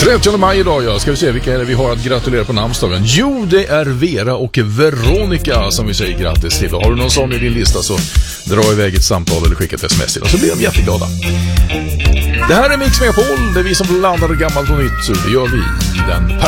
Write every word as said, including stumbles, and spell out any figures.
trettionde maj idag, ja. Ska vi se vilka är det vi har att gratulera på namnsdagen. Jo, det är Vera och Veronica som vi säger grattis till. Och har du någon sån i din lista så dra iväg ett samtal eller skicka ett sms till oss, så blir de jätteglada. Det här är Mix Megapol, det är vi som blandar gammalt och nytt, så det gör vi i den